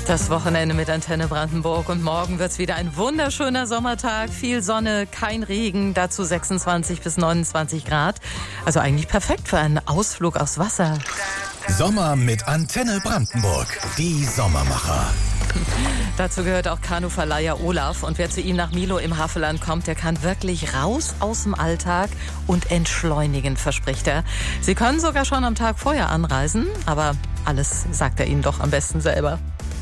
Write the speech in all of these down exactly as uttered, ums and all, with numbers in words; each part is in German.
Das Wochenende mit Antenne Brandenburg und morgen wird es wieder ein wunderschöner Sommertag. Viel Sonne, kein Regen, dazu sechsundzwanzig bis neunundzwanzig Grad. Also eigentlich perfekt für einen Ausflug aufs Wasser. Sommer mit Antenne Brandenburg, die Sommermacher. Dazu gehört auch Kanuverleiher Olaf. Und wer zu ihm nach Milo im Havelland kommt, der kann wirklich raus aus dem Alltag und entschleunigen, verspricht er. Sie können sogar schon am Tag vorher anreisen, aber alles sagt er Ihnen doch am besten selber.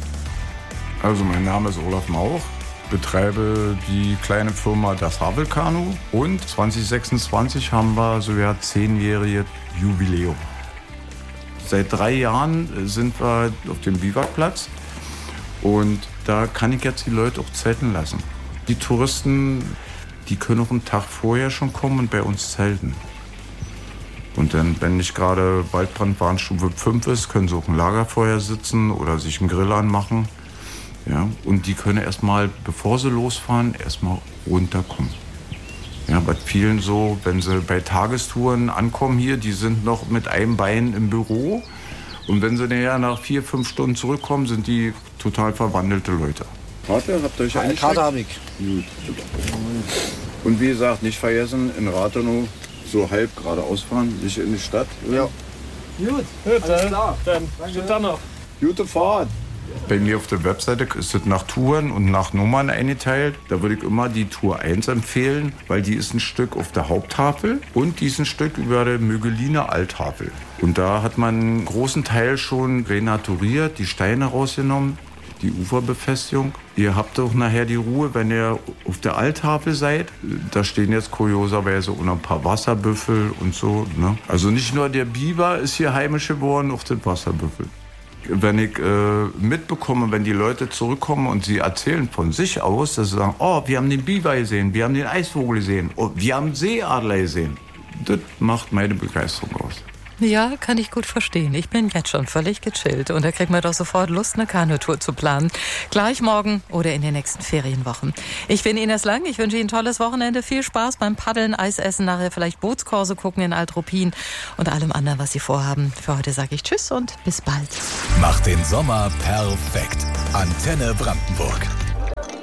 Also mein Name ist Olaf Mauch, betreibe die kleine Firma Das Havelkanu und zwanzig sechsundzwanzig haben wir sogar zehnjährige Jubiläum. Seit drei Jahren sind wir auf dem Biwakplatz und da kann ich jetzt die Leute auch zelten lassen. Die Touristen, die können auch einen Tag vorher schon kommen und bei uns zelten. Und dann, wenn nicht gerade Waldbrandwarnstufe fünf ist, können sie auch ein Lagerfeuer sitzen oder sich einen Grill anmachen. Ja, und die können erstmal, bevor sie losfahren, erstmal runterkommen. Ja, bei vielen so, wenn sie bei Tagestouren ankommen hier, die sind noch mit einem Bein im Büro. Und wenn sie nachher nach vier, fünf Stunden zurückkommen, sind die total verwandelte Leute. Karte, habt ihr euch eine Karte habe ich. Gut. Und wie gesagt, nicht vergessen, in Rathenow so halb geradeaus fahren, nicht in die Stadt. Ja. Gut, alles klar. Dann steht da noch. Gute Fahrt. Bei mir auf der Webseite ist es nach Touren und nach Nummern eingeteilt. Da würde ich immer die Tour eins empfehlen, weil die ist ein Stück auf der Haupttafel und die ist ein Stück über der Mögeliner Alttafel. Und da hat man einen großen Teil schon renaturiert, die Steine rausgenommen, die Uferbefestigung. Ihr habt auch nachher die Ruhe, wenn ihr auf der Alttafel seid. Da stehen jetzt kurioserweise auch noch ein paar Wasserbüffel und so. Ne? Also nicht nur der Biber ist hier heimisch geworden, auch der Wasserbüffel. Wenn ich äh, mitbekomme, wenn die Leute zurückkommen und sie erzählen von sich aus, dass sie sagen, oh, wir haben den Biber gesehen, wir haben den Eisvogel gesehen, oh, wir haben Seeadler gesehen. Das macht meine Begeisterung aus. Ja, kann ich gut verstehen. Ich bin jetzt schon völlig gechillt und da kriegt man doch sofort Lust, eine Kanutour zu planen. Gleich morgen oder in den nächsten Ferienwochen. Ich bin Ines Lang, ich wünsche Ihnen ein tolles Wochenende, viel Spaß beim Paddeln, Eis essen, nachher vielleicht Bootskurse gucken in Altruppin und allem anderen, was Sie vorhaben. Für heute sage ich Tschüss und bis bald. Macht den Sommer perfekt. Antenne Brandenburg.